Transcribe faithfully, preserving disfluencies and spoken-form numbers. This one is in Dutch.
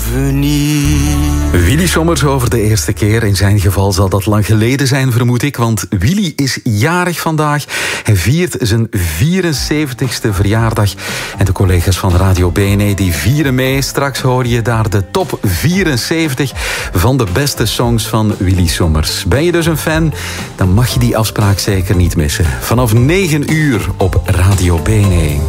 revenir. Willy Sommers over de eerste keer. In zijn geval zal dat lang geleden zijn, vermoed ik. Want Willy is jarig vandaag. Hij viert zijn vierenzeventigste verjaardag. En de collega's van Radio B N E die vieren mee. Straks hoor je daar de top vierenzeventig van de beste songs van Willy Sommers. Ben je dus een fan? Dan mag je die afspraak zeker niet missen. Vanaf negen uur op Radio B N E.